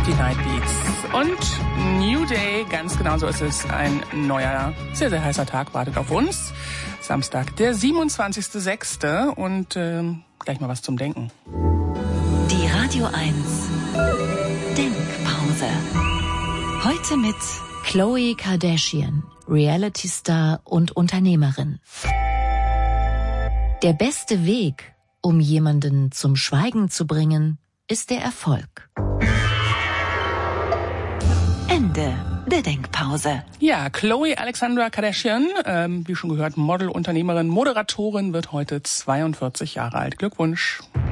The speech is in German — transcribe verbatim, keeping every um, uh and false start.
Die Night Beats und New Day, ganz genau so ist es. Ein neuer, sehr, sehr heißer Tag wartet auf uns. Samstag, der siebenundzwanzigster sechste und äh, gleich mal was zum Denken. Die Radio eins Denkpause. Heute mit Khloe Kardashian, Reality-Star und Unternehmerin. Der beste Weg, um jemanden zum Schweigen zu bringen, ist der Erfolg. Ende der Denkpause. Ja, Khloe Alexandra Kardashian, ähm, wie schon gehört, Model, Unternehmerin, Moderatorin, wird heute zweiundvierzig Jahre alt. Glückwunsch.